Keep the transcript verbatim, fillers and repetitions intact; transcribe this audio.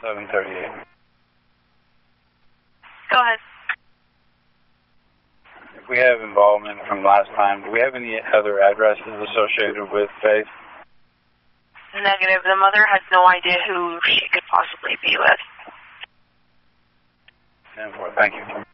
seven thirty-eight. Go ahead. If we have involvement from last time, do we have any other addresses associated with Faith? Negative. The mother has no idea who she could possibly be with. ten four, thank you.